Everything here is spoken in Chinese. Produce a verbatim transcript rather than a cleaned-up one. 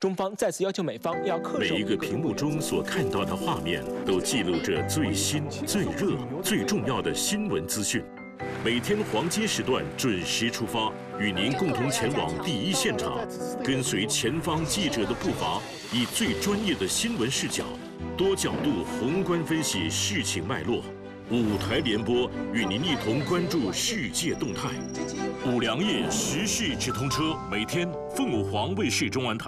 中方再次要求美方要恪守。 每一个屏幕中所看到的画面，都记录着最新、最热、最重要的新闻资讯。每天黄金时段准时出发，与您共同前往第一现场，跟随前方记者的步伐，以最专业的新闻视角，多角度宏观分析事情脉络。五台联播与您一同关注世界动态。五粮液时事直通车，每天凤凰卫视中文台。